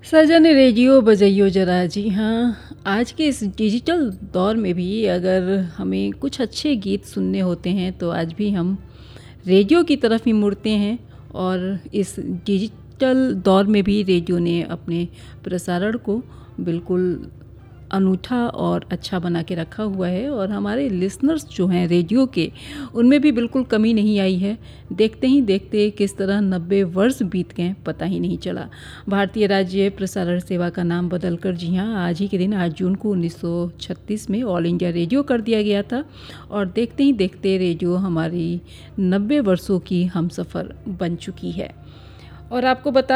सजन radio बजाइयो जरा। जी हाँ, आज के इस डिजिटल दौर में भी अगर हमें कुछ अच्छे गीत सुनने होते हैं तो आज भी हम रेडियो की तरफ ही मुड़ते हैं। और इस डिजिटल दौर में भी रेडियो ने अपने प्रसारण को बिल्कुल अनूठा और अच्छा बना के रखा हुआ है। और हमारे लिसनर्स जो हैं रेडियो के, उनमें भी बिल्कुल कमी नहीं आई है। देखते ही देखते किस तरह 90 वर्ष बीत गए पता ही नहीं चला। भारतीय राज्य प्रसारण सेवा का नाम बदलकर जी हाँ आज ही के दिन 8 जून को 1936 में ऑल इंडिया रेडियो कर दिया गया था। और देखते ही देखते रेडियो हमारी 90 वर्षों की हमसफ़र बन चुकी है। और आपको बता